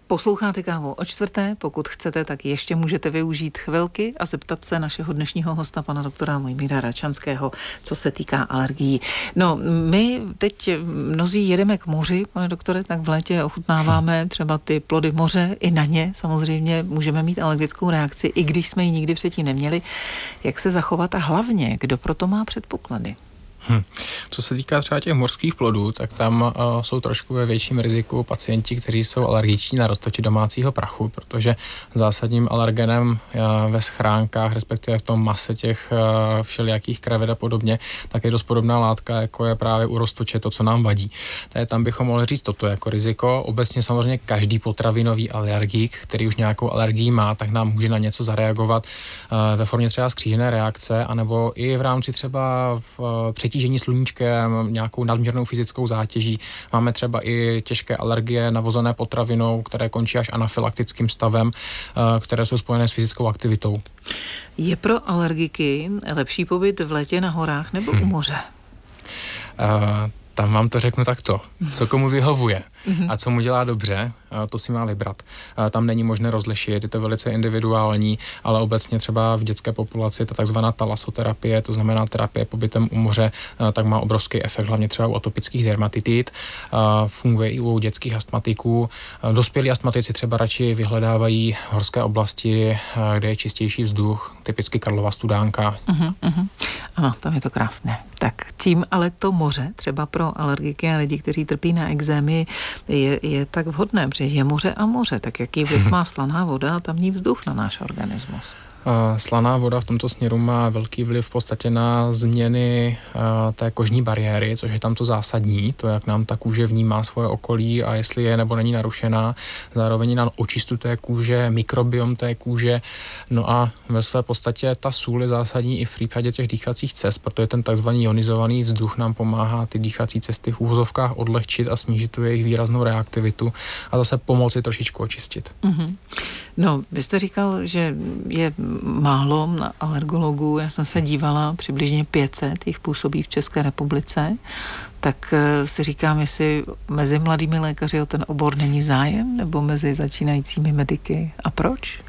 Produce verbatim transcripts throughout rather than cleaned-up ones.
Posloucháte Kávu o čtvrté, pokud chcete, tak ještě můžete využít chvilky a zeptat se našeho dnešního hosta, pana doktora Mojmíra Račanského, co se týká alergií. No, my teď mnozí jedeme k moři, pane doktore, tak v létě ochutnáváme třeba ty plody moře, i na ně samozřejmě můžeme mít alergickou reakci, i když jsme ji nikdy předtím neměli. Jak se zachovat a hlavně, kdo pro to má předpoklady? Hmm. Co se týká třeba těch mořských plodů, tak tam uh, jsou trošku ve větším riziku pacienti, kteří jsou alergiční na roztoči domácího prachu, protože zásadním alergenem uh, ve schránkách, respektive v tom mase těch uh, všelijakých krevet a podobně, tak je dost podobná látka, jako je právě u roztoče, to, co nám vadí. Takže tam bychom mohli říct toto jako riziko. Obecně samozřejmě každý potravinový alergik, který už nějakou alergii má, tak nám může na něco zareagovat uh, ve formě třeba zkřížené reakce, anebo i v rámci třeba v, uh, přetížení sluníčkem, nějakou nadměrnou fyzickou zátěží. Máme třeba i těžké alergie navozené potravinou, které končí až anafylaktickým stavem, které jsou spojené s fyzickou aktivitou. Je pro alergiky lepší pobyt v létě na horách nebo hmm. u moře? Uh, Tam vám to řeknu takto. Co komu vyhovuje a co mu dělá dobře, to si má vybrat. Tam není možné rozlišit, je to velice individuální, ale obecně třeba v dětské populaci ta takzvaná talasoterapie, to znamená terapie pobytem u moře, tak má obrovský efekt, hlavně třeba u atopických dermatitit. Funguje i u dětských astmatiků. Dospělí astmatici třeba radši vyhledávají horské oblasti, kde je čistější vzduch, typicky Karlova Studánka. Uh-huh, uh-huh. Ano, tam je to krásné. Tak tím ale to moře, třeba pro alergiky a lidi, kteří trpí na ekzémy, je, je tak vhodné, protože je moře a moře, tak jaký vliv má slaná voda a tamní vzduch na náš organismus? Slaná voda v tomto směru má velký vliv v podstatě na změny té kožní bariéry, což je tam to zásadní, to, jak nám ta kůže vnímá svoje okolí a jestli je nebo není narušená, zároveň na očistu té kůže, mikrobiom té kůže, no a ve své podstatě ta sůl je zásadní i v případě těch dýchacích cest, protože ten takzvaný ionizovaný vzduch nám pomáhá ty dýchací cesty v úvozovkách odlehčit a snížit tu jejich výraznou reaktivitu a zase pomoci trošičku očistit. Mm-hmm. No, vy jste říkal, že je málo alergologů, já jsem se dívala, přibližně pět set jich působí v České republice, tak si říkám, jestli mezi mladými lékaři o ten obor není zájem, nebo mezi začínajícími mediky a proč?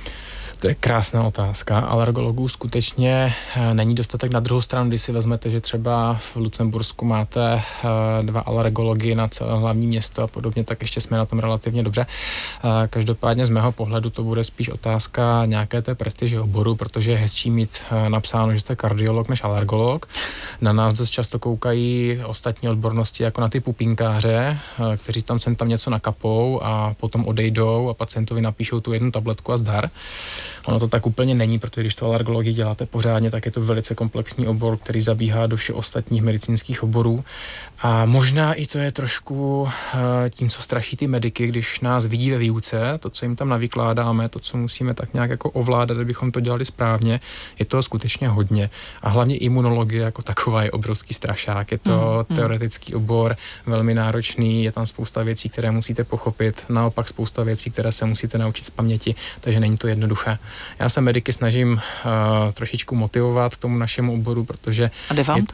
To je krásná otázka. Alergologů skutečně není dostatek. Na druhou stranu, když si vezmete, že třeba v Lucembursku máte dva alergology na celé hlavní město a podobně, tak ještě jsme na tom relativně dobře. Každopádně z mého pohledu to bude spíš otázka nějaké té prestiže oboru, protože je hezčí mít napsáno, že jste kardiolog než alergolog. Na nás dost často koukají ostatní odbornosti jako na ty pupínkáře, kteří tam sem tam něco nakapou a potom odejdou a pacientovi napíšou tu jednu tabletku a zdar. Ono to tak úplně není, protože když to alergologii děláte pořádně, tak je to velice komplexní obor, který zabíhá do všech ostatních medicínských oborů. A možná i to je trošku tím, co straší ty mediky, když nás vidí ve výuce, to, co jim tam navykládáme, to, co musíme tak nějak jako ovládat, abychom to dělali správně, je to skutečně hodně. A hlavně imunologie jako taková je obrovský strašák. Je to mm, teoretický obor, velmi náročný, je tam spousta věcí, které musíte pochopit, naopak spousta věcí, které se musíte naučit z paměti, takže není to jednoduché. Já se mediky snažím uh, trošičku motivovat k tomu našemu oboru, protože... A jde vám je... to?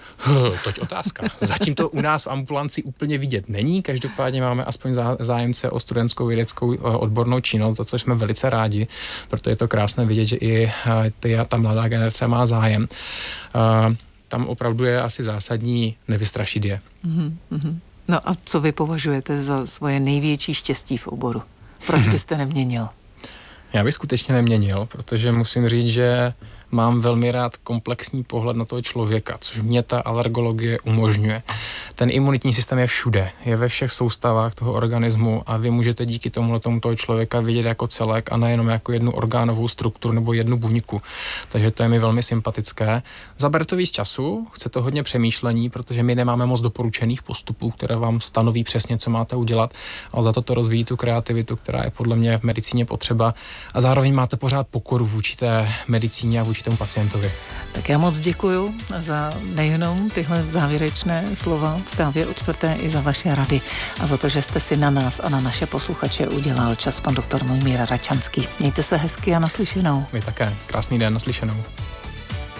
Toť otázka. Zatím to u nás v ambulanci úplně vidět není, každopádně máme aspoň zájemce o studentskou vědeckou odbornou činnost, za což jsme velice rádi, protože je to krásné vidět, že i ty, ta mladá generace má zájem. Tam opravdu je asi zásadní nevystrašit je. Mm-hmm. No a co vy považujete za svoje největší štěstí v oboru? Proč byste neměnil? Já bych skutečně neměnil, protože musím říct, že mám velmi rád komplexní pohled na toho člověka, což mě ta alergologie umožňuje. Ten imunitní systém je všude, je ve všech soustavách toho organismu a vy můžete díky tomuhle tomu toho člověka vidět jako celek a nejenom jako jednu orgánovou strukturu nebo jednu buňku. Takže to je mi velmi sympatické. Zabere to víc času, chce to hodně přemýšlení, protože my nemáme moc doporučených postupů, které vám stanoví přesně, co máte udělat, ale za to to rozvíjí tu kreativitu, která je podle mě v medicíně potřeba a zároveň máte pořád pokoru vůči té medicíně a vůči tomu pacientovi. Tak já moc děkuju za nejenom tyhle závěrečné slova v Kávě o čtvrté i za vaše rady a za to, že jste si na nás a na naše posluchače udělal čas, pan doktor Mojmír Račanský. Mějte se hezky a naslyšenou. Vy také. Krásný den, naslyšenou.